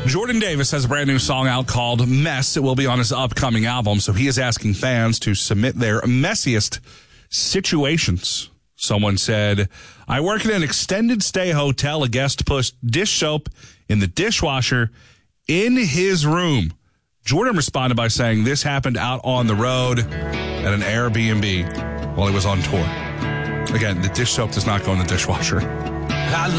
Jordan Davis has a brand new song out called Mess. It will be on his upcoming album, so he is asking fans to submit their messiest situations. Someone said, I work in an extended stay hotel. A guest pushed dish soap in the dishwasher in his room. Jordan responded by saying this happened out on the road at an Airbnb while he was on tour. Again, the dish soap does not go in the dishwasher.